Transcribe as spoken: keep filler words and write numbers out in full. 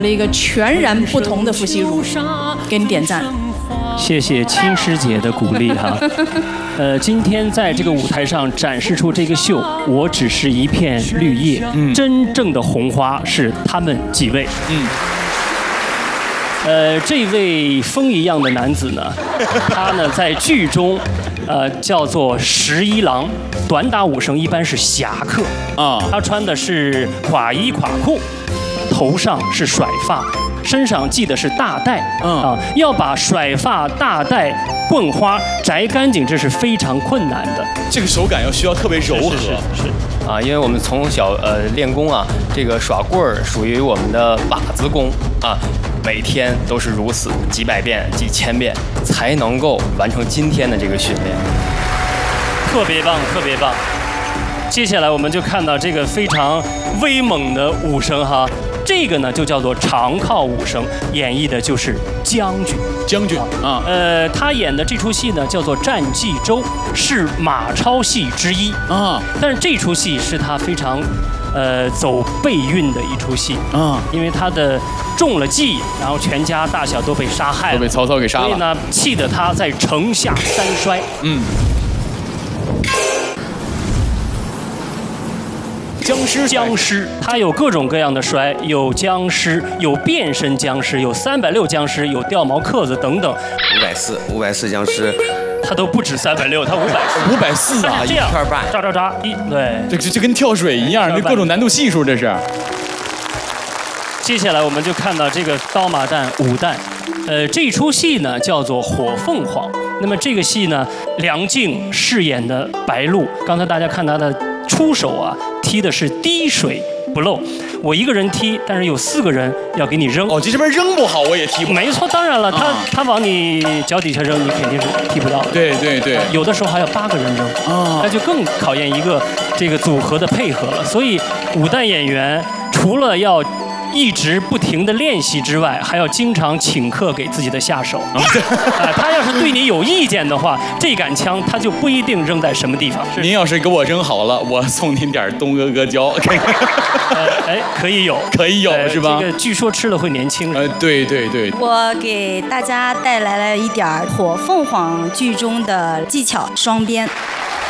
了一个全然不同的伏羲如，给你点赞。 谢谢青师姐的鼓励哈。呃，今天在这个舞台上展示出这个秀，我只是一片绿叶，嗯、真正的红花是他们几位。嗯。呃，这位风一样的男子呢，他呢在剧中，呃叫做十一郎，短打武生一般是侠客啊，他穿的是垮衣垮裤。头上是甩发，身上系的是大带，嗯啊，要把甩发、大带、棍花摘干净，这是非常困难的。 这个手感要需要特别柔和， 是是是是啊，因为我们从小呃练功啊，这个耍棍儿属于我们的把子功啊，每天都是如此几百遍、几千遍，才能够完成今天的这个训练。 特别棒，特别棒。接下来我们就看到这个非常威猛的武生哈。这个呢就叫做长靠武生，演绎的就是将军。 将军啊， 呃，他演的这出戏呢叫做《战纪州》，是马超戏之一啊。但是这出戏是他非常，呃，走背运的一出戏啊，因为他的中了计，然后全家大小都被杀害了， 都被曹操给杀了。 所以呢，气得他在城下三摔。嗯。 僵尸， 僵尸，它有各种各样的摔，有僵尸，有变身僵尸，有三百六僵尸，有掉毛克子等等。 五百四，五百四僵尸， 它都不止三百六，它五百， 五百四啊， 这样一圈半， 扎扎扎，一对， 这这这跟跳水一样，这各种难度系数这是。 接下来我们就看到这个刀马旦、武旦，呃，这出戏呢叫做《火凤凰》。那么这个戏呢，梁静饰演的白鹿，刚才大家看他的出手啊。踢的是滴水不漏，我一个人踢，但是有四个人要给你扔。 哦，这边扔不好，我也踢不好。 没错，当然了，他、啊、他往你脚底下扔，你肯定是踢不到的。 对对对， 有的时候还有八个人扔啊，那就更考验一个这个组合的配合了。所以武旦演员除了要一直不停的练习之外，还要经常请客给自己的下手。啊，他要是对你有意见的话，这杆枪他就不一定扔在什么地方。 您要是给我扔好了，我送您点东阿阿胶。 呃，哎，可以有， 可以有、呃、是吧？ 这个据说吃了会年轻。 呃，对对对。 我给大家带来了一点火凤凰剧中的技巧双鞭。